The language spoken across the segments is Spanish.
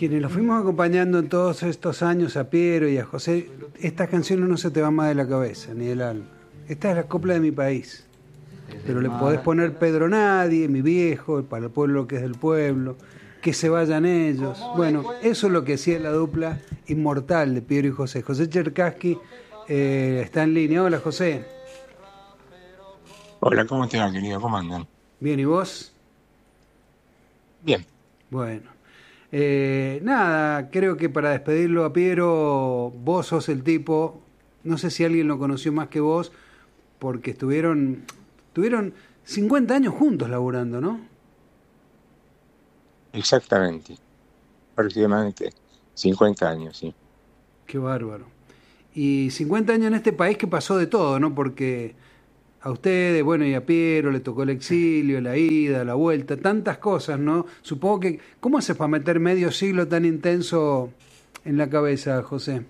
Quienes los fuimos acompañando en todos estos años, a Piero y a José, estas canciones no se te van más de la cabeza ni del alma. Esta es la copla de mi país. Pero le podés poner Pedro Nadie, Mi Viejo, Para el pueblo que es del pueblo, Que se vayan ellos. Bueno, eso es lo que hacía la dupla inmortal de Piero y José. José Cherkassky está en línea. Hola, José. Hola, ¿cómo te va, querido? ¿Cómo andan? Bien, ¿y vos? Bien. Bueno. Nada, creo que para despedirlo a Piero, vos sos el tipo, no sé si alguien lo conoció más que vos, porque tuvieron 50 años juntos laburando, ¿no? Exactamente. Aproximadamente 50 años, sí. Qué bárbaro. Y 50 años en este país que pasó de todo, ¿no? Porque a ustedes, bueno, y a Piero le tocó el exilio, la ida, la vuelta, tantas cosas, ¿no? Supongo que, ¿cómo haces para meter medio siglo tan intenso en la cabeza, José?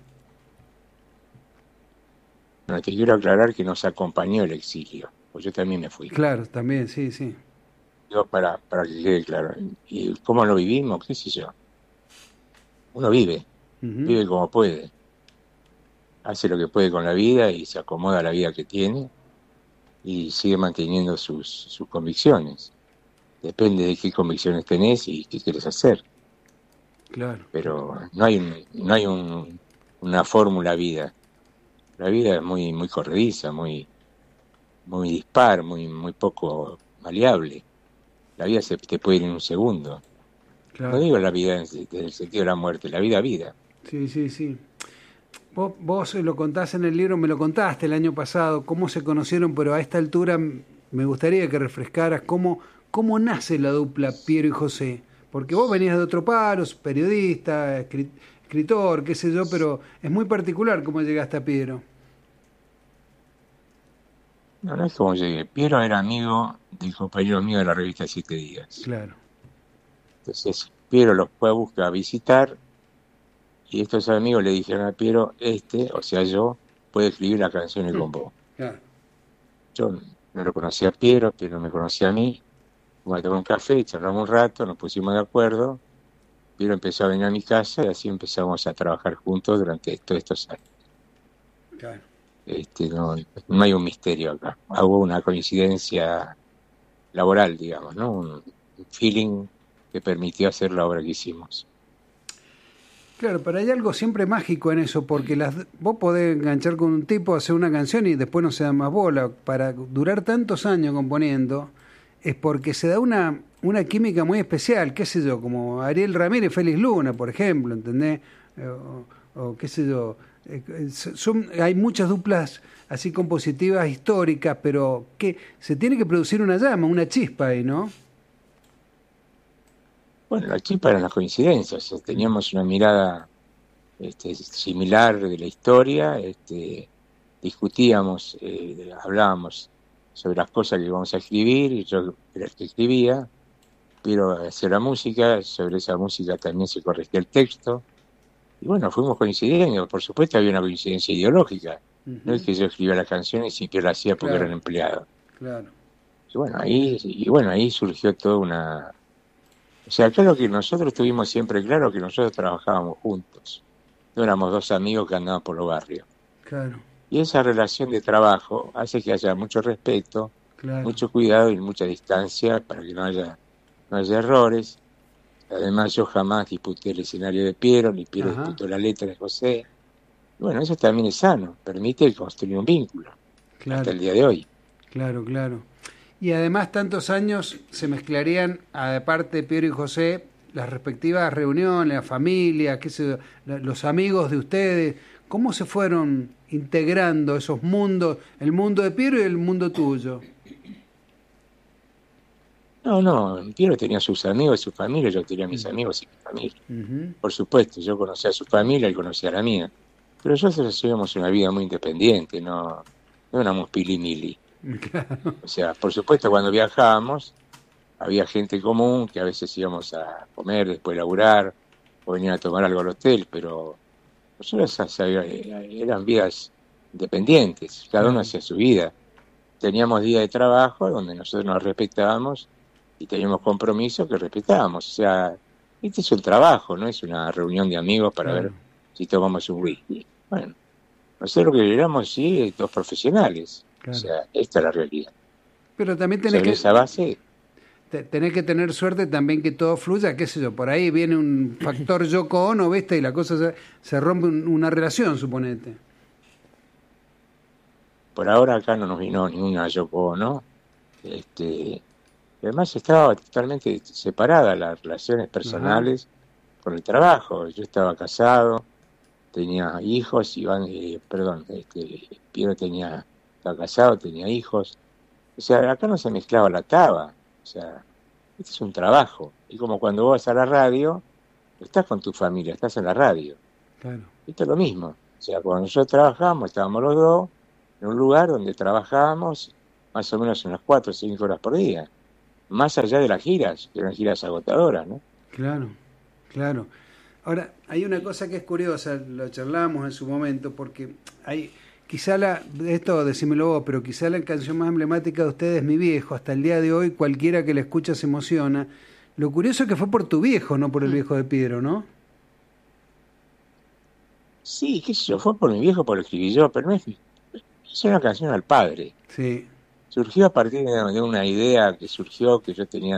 Bueno, te quiero aclarar que nos acompañó el exilio, pues yo también me fui. Claro, también, sí, sí. Digo, para que quede claro. ¿Y cómo lo vivimos? ¿Qué sé yo? Uno vive, Ujú. vive como puede, hace lo que puede con la vida y se acomoda a la vida que tiene y sigue manteniendo sus convicciones. Depende de qué convicciones tenés y qué quieres hacer. Claro, Pero una fórmula vida. La vida es muy corrediza, muy dispar, muy poco maleable. La vida se te puede ir en un segundo. No claro. digo la vida en el sentido de la muerte, la vida. Sí, sí, sí. Vos lo contás en el libro, me lo contaste el año pasado, cómo se conocieron, pero a esta altura me gustaría que refrescaras cómo nace la dupla Piero y José. Porque vos venías de otro paro, periodista, escritor, qué sé yo, pero es muy particular cómo llegaste a Piero. No es como llegué. Piero era amigo del compañero mío de la revista Siete Días. Claro. Entonces, Piero los fue a buscar a visitar y estos amigos le dijeron a Piero, o sea yo, puede escribir las canciones con vos. Claro. Yo no lo conocía a Piero, Piero me conocía a mí. Fuimos a tomar un café, charlamos un rato, nos pusimos de acuerdo. Piero empezó a venir a mi casa y así empezamos a trabajar juntos durante todos estos años. Claro. No hay un misterio acá. Hubo una coincidencia laboral, digamos, ¿no? Un feeling que permitió hacer la obra que hicimos. Claro, pero hay algo siempre mágico en eso, porque vos podés enganchar con un tipo, hacer una canción y después no se da más bola. Para durar tantos años componiendo, es porque se da una química muy especial, qué sé yo, como Ariel Ramírez y Félix Luna, por ejemplo, ¿entendés? O qué sé yo. Hay muchas duplas así compositivas históricas, pero que se tiene que producir una llama, una chispa ahí, ¿no? Bueno, aquí para las coincidencias, teníamos una mirada similar de la historia, discutíamos, hablábamos sobre las cosas que íbamos a escribir, y yo era el que escribía, pero hacía la música, sobre esa música también se corregía el texto, y bueno, fuimos coincidiendo, por supuesto había una coincidencia ideológica, no es Ujú. que yo escribía las canciones y que lo hacía porque era un Claro, empleado. claro. Y bueno, ahí surgió toda una... O sea, claro que nosotros tuvimos siempre claro que nosotros trabajábamos juntos, no éramos dos amigos que andaban por los barrios. Claro, Y esa relación de trabajo hace que haya mucho respeto, claro. mucho cuidado y mucha distancia para que no haya errores. Además, yo jamás disputé el escenario de Piero, ni Piero Ajá, disputó la letra de José. Y bueno, eso también es sano, permite construir un vínculo hasta claro, el día de hoy. claro, claro. Y además tantos años se mezclarían, aparte de Piero y José, las respectivas reuniones, la familia, qué sé yo, los amigos de ustedes. ¿Cómo se fueron integrando esos mundos, el mundo de Piero y el mundo tuyo? No, Piero tenía sus amigos y su familia, yo tenía mis Mm. amigos y mi familia. Ujú. Por supuesto, yo conocía a su familia y conocía a la mía. Pero nosotros hacíamos una vida muy independiente, no éramos pilimili. Claro, O sea, por supuesto, cuando viajábamos, había gente común que a veces íbamos a comer, después de laburar, o venían a tomar algo al hotel, pero nosotros eran vidas independientes, cada uno claro, hacía su vida. Teníamos días de trabajo donde nosotros nos respetábamos y teníamos compromisos que respetábamos. O sea, este es un trabajo, no es una reunión de amigos para Claro, ver si tomamos un whisky. Bueno, nosotros lo que éramos, sí, dos profesionales. O claro. sea, esta es la realidad. Pero también Sobre esa base, tenés que tener suerte también que todo fluya, qué sé yo, por ahí viene un factor Yoko Ono, ¿viste? Y la cosa se rompe una relación, suponete. por ahora acá no nos vino ninguna Yoko, ¿no? Y además estaba totalmente separada las relaciones Ajá, personales con el trabajo. Yo estaba casado, tenía hijos, perdón, Piero estaba casado, tenía hijos. O sea, acá no se mezclaba la taba. O sea, este es un trabajo. Y como cuando vos vas a la radio, estás con tu familia, estás en la radio. claro. Esto es lo mismo. O sea, cuando nosotros trabajamos, estábamos los dos en un lugar donde trabajábamos más o menos unas 4 o 5 horas por día. Más allá de las giras, que eran giras agotadoras, ¿no? Claro, claro. Ahora, hay una cosa que es curiosa, lo charlamos en su momento, porque hay, quizá esto decímelo vos, pero quizá la canción más emblemática de ustedes es Mi Viejo. Hasta el día de hoy, cualquiera que la escucha se emociona. Lo curioso es que fue por tu viejo, no por el viejo de Piedro, ¿no? Sí, qué sé yo, fue por mi viejo, por lo escribí yo, pero no es una canción al padre. Sí. Surgió a partir de una idea que surgió, que yo tenía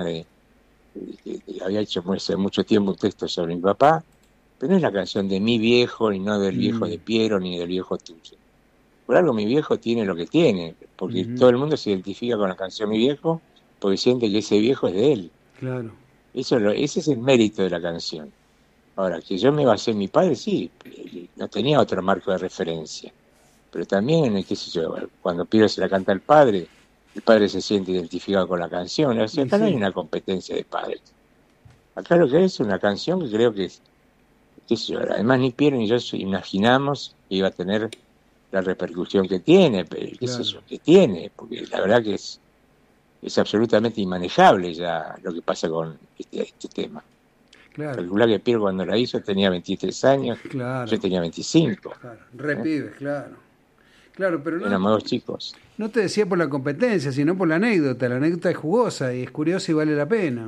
que había hecho hace mucho tiempo un texto sobre mi papá, pero no es la canción de mi viejo, y no del viejo Mm, de Piero, ni del viejo tuyo. Por algo mi viejo tiene lo que tiene, porque ujú, todo el mundo se identifica con la canción Mi Viejo, porque siente que ese viejo es de él. claro. Ese es el mérito de la canción. Ahora, que yo me basé en mi padre, sí, no tenía otro marco de referencia. Pero también, qué sé yo, cuando Piero se la canta al padre, el padre se siente identificado con la canción. O sea, Y acá no hay sí, una competencia de padres. Acá lo que es una canción que creo que es, qué sé yo, además ni Piero ni yo imaginamos que iba a tener la repercusión que tiene, pero qué sé claro, yo, que tiene, porque la verdad que es absolutamente inmanejable ya lo que pasa con este tema. claro, Calcular que Piero cuando la hizo tenía 23 años, yo claro, tenía 25, claro. Re ¿eh? pibes, claro. Claro, pero no, Éramos dos chicos. no te decía por la competencia, sino por la anécdota. La anécdota es jugosa y es curiosa y vale la pena.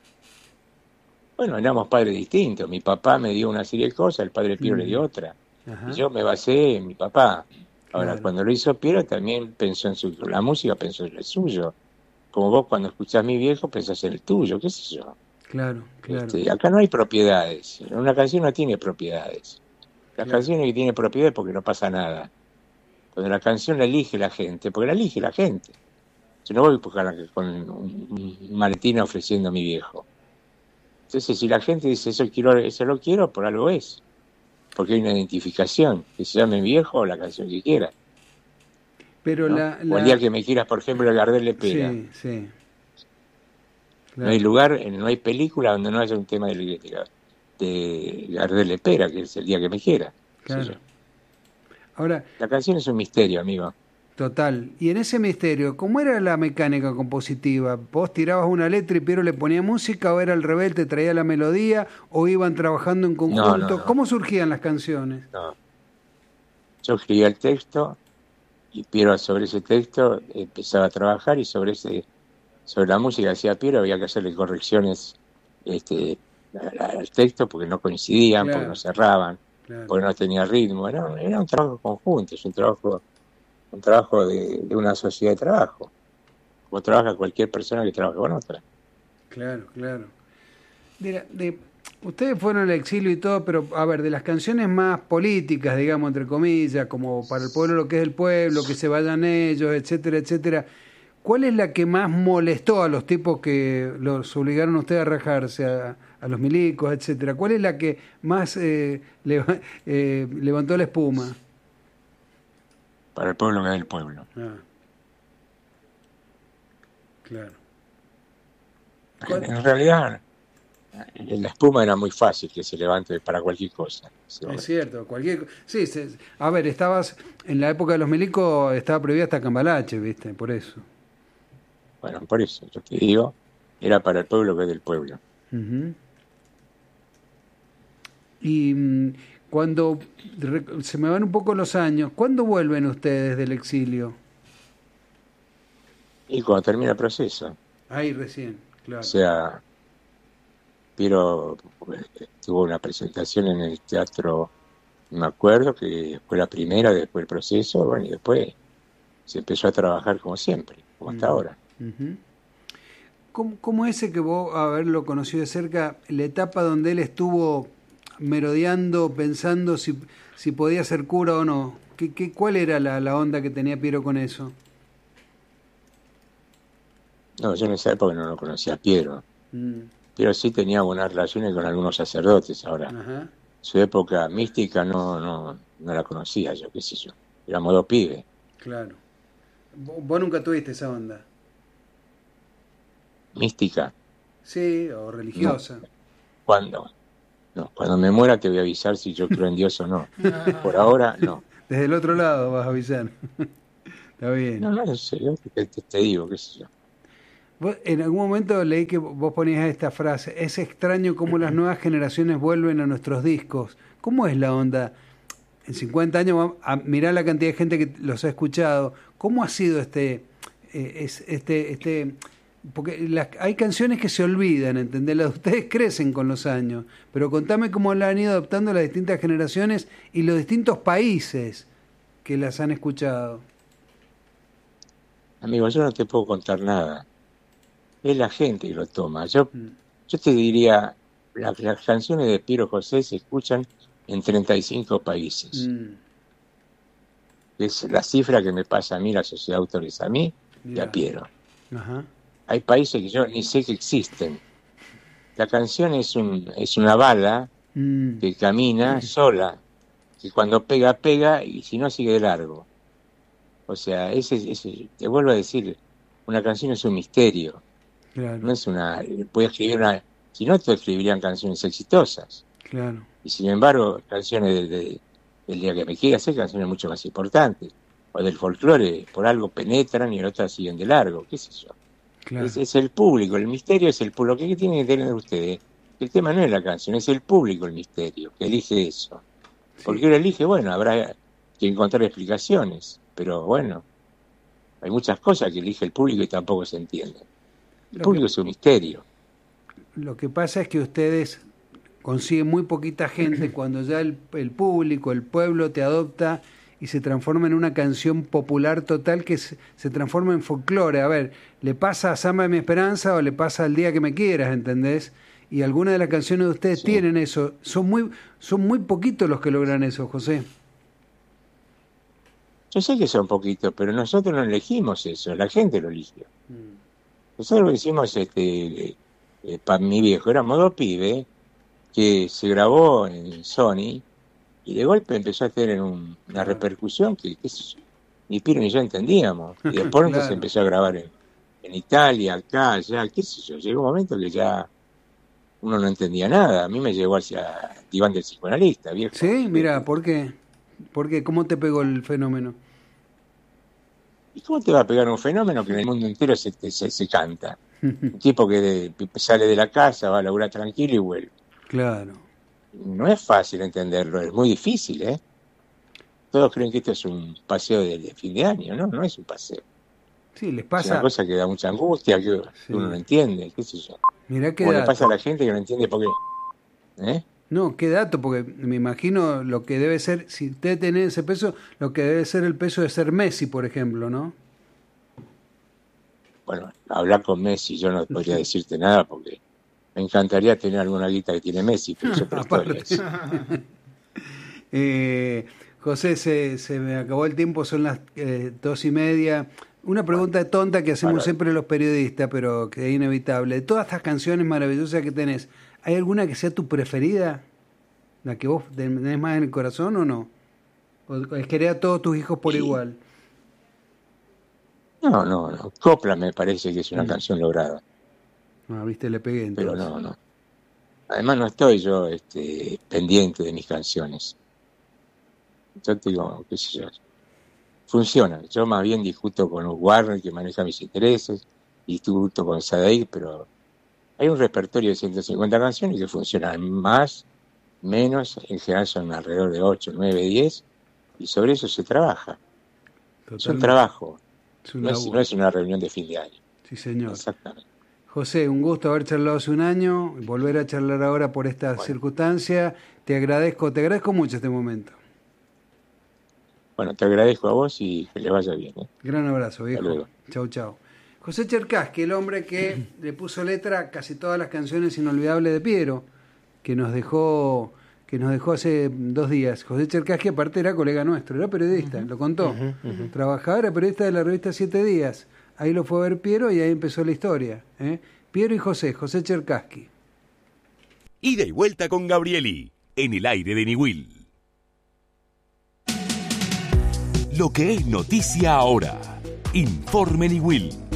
Bueno, éramos padres distintos. Mi papá me dio una serie de cosas, el padre de Piero le Mm, dio otra. Y ajá, yo me basé en mi papá. Ahora, claro, cuando lo hizo Piero, también pensó en la música, pensó en el suyo. Como vos cuando escuchás Mi Viejo, pensás en el tuyo, qué sé yo. claro, claro, Acá no hay propiedades. Una canción no tiene propiedades. Las claro. canciones que tienen propiedades porque no pasa nada. Cuando la canción la elige la gente, porque la elige la gente. Yo no voy a buscar con un maletín ofreciendo a Mi Viejo. Entonces, si la gente dice eso lo quiero, por algo es. Porque hay una identificación, que se llame viejo o la canción que quiera, Pero ¿no? O el día que me quieras, por ejemplo, el Gardel Lepera. sí, sí, No hay claro. lugar, no hay película donde no haya un tema de Gardel Lepera, que es el día que me quiera. Qué sé yo. Claro. Ahora, La canción es un misterio, amigo. total. Y en ese misterio, ¿cómo era la mecánica compositiva? ¿Vos tirabas una letra y Piero le ponía música o era al revés, te traía la melodía o iban trabajando en No, no, conjunto? no, ¿Cómo surgían las canciones? no. Yo escribía el texto y Piero sobre ese texto empezaba a trabajar y sobre la música que hacía Piero había que hacerle correcciones al texto porque no coincidían, porque no Claro, cerraban, claro. porque no tenía ritmo. Era un trabajo conjunto, es un trabajo de una sociedad de trabajo, como trabaja cualquier persona que trabaja con otra. Claro, claro. Ustedes fueron al exilio y todo, pero a ver, de las canciones más políticas, digamos, entre comillas, como para el pueblo lo que es el pueblo, que se vayan ellos, etcétera, etcétera, ¿cuál es la que más molestó a los tipos que los obligaron a ustedes a rajarse, a los milicos, etcétera? ¿Cuál es la que más levantó la espuma? Para el pueblo que es el pueblo. Ah, claro. ¿Cuál? En realidad, la espuma era muy fácil que se levante para cualquier cosa. Es cierto, sí, a ver, estabas en la época de los milicos, estaba prohibida hasta Cambalache, ¿viste? Por eso. Bueno, por eso, yo te digo, era para el pueblo que es del pueblo. Ujú. Y cuando se me van un poco los años, ¿cuándo vuelven ustedes del exilio? Y cuando termina el proceso, Ahí recién, o claro. sea, Piero tuvo una presentación en el teatro, me acuerdo, que fue la primera, después el proceso, bueno, y después se empezó a trabajar como siempre, como hasta ahora. ¿Cómo ese que vos haberlo conocido de cerca, la etapa donde él estuvo merodeando, pensando si podía ser cura o no? ¿Cuál era la onda que tenía Piero con eso? No, yo en esa época no lo conocía a Piero. Piero sí tenía buenas relaciones con algunos sacerdotes ahora. Ajá. Su época mística no la conocía yo, qué sé yo. Éramos dos pibes. Claro. ¿Vos nunca tuviste esa onda? ¿Mística? Sí, o religiosa. No. ¿Cuándo? No, cuando me muera te voy a avisar si yo creo en Dios o no. Por ahora, no. Desde el otro lado vas a avisar. Está bien. No sé, yo te digo, qué sé yo. En algún momento leí que vos ponías esta frase: es extraño cómo las nuevas generaciones vuelven a nuestros discos. ¿Cómo es la onda? En 50 años, mirá la cantidad de gente que los ha escuchado. ¿Cómo ha sido porque hay canciones que se olvidan, ¿entendés? Ustedes crecen con los años, pero contame cómo la han ido adoptando las distintas generaciones y los distintos países que las han escuchado. Amigo, yo no te puedo contar nada. Es la gente que lo toma. Yo te diría, las canciones de Piero José se escuchan en 35 países. Es la cifra que me pasa a mí, la sociedad de autores, a mí y a Piero. Ajá. Hay países que yo ni sé que existen. La canción es una bala que camina sola, que cuando pega y si no sigue de largo. O sea, te vuelvo a decir, una canción es un misterio. Claro. No es puede escribir si no te escribirían canciones exitosas. Claro. Y sin embargo, canciones del día que me quieras, hay canciones mucho más importantes. O del folclore, por algo penetran y otras siguen de largo, qué sé yo. Claro. Es el público, el misterio es el público. ¿Qué tienen que tener ustedes? El tema no es la canción, es el público el misterio, que elige eso. Porque él elige, bueno, habrá que encontrar explicaciones, pero bueno, hay muchas cosas que elige el público y tampoco se entienden. El público es un misterio. Lo que pasa es que ustedes consiguen muy poquita gente cuando ya el público, el pueblo te adopta y se transforma en una canción popular total que se transforma en folclore. A ver, le pasa a Samba de mi Esperanza o le pasa al Día que me quieras, ¿entendés? Y algunas de las canciones de ustedes tienen eso. Son muy poquitos los que logran eso, José. Yo sé que son poquitos, pero nosotros no elegimos eso, la gente lo eligió. Nosotros lo hicimos, para mi viejo, éramos dos pibes que se grabó en Sony y de golpe empezó a tener una repercusión que ni Piro ni yo entendíamos. Y después se empezó a grabar en Italia, acá, allá, qué sé yo. Llegó un momento que ya uno no entendía nada. A mí me llegó hacia Diván del psicoanalista, viejo. Sí, mira, ¿por qué? ¿Por qué? ¿Cómo te pegó el fenómeno? ¿Y cómo te va a pegar un fenómeno que en el mundo entero se canta? Un tipo que sale de la casa, va a laburar tranquilo y vuelve. Claro. No es fácil entenderlo, es muy difícil, ¿eh? Todos creen que esto es un paseo de fin de año, ¿no? No es un paseo. Sí, les pasa. Es una cosa que da mucha angustia, que uno no entiende, qué sé yo. Mirá qué Como dato. le pasa a la gente que no entiende por qué. ¿Eh? No, qué dato, porque me imagino lo que debe ser, si usted tiene ese peso, lo que debe ser el peso de ser Messi, por ejemplo, ¿no? Bueno, hablar con Messi yo no podría decirte nada porque me encantaría tener alguna guita que tiene Messi, pero eso por historias. José, se me acabó el tiempo, son las 2:30. Una pregunta tonta que hacemos siempre los periodistas, pero que es inevitable. De todas estas canciones maravillosas que tenés, ¿hay alguna que sea tu preferida? ¿La que vos tenés más en el corazón o no? ¿O querés a todos tus hijos por igual? No. Copla me parece que es una canción lograda. Ah, viste, le pegué entonces. Pero no. Además no estoy yo pendiente de mis canciones. Yo te digo, qué sé yo. Funciona. Yo más bien discuto con Warner, que maneja mis intereses, discuto con Sadaik, pero hay un repertorio de 150 canciones que funcionan más, menos, en general son alrededor de 8, 9, 10, y sobre eso se trabaja. Totalmente. Es un trabajo. No es una reunión de fin de año. Sí, señor. Exactamente. José, un gusto haber charlado hace un año, volver a charlar ahora por esta circunstancia. Te agradezco mucho este momento. Bueno, te agradezco a vos y que le vaya bien. Gran abrazo, viejo. Hasta luego. Chau, chau. José Cherkassky, el hombre que le puso letra a casi todas las canciones inolvidables de Piero, que nos dejó hace 2 días. José Cherkassky, aparte, era colega nuestro, era periodista, lo contó. Trabajaba, era periodista de la revista 7 Días. Ahí lo fue a ver Piero y ahí empezó la historia. Piero y José Cherkassky. Ida y vuelta con Gabrieli, en el aire de Niwil. Lo que es noticia ahora. Informe Niwil.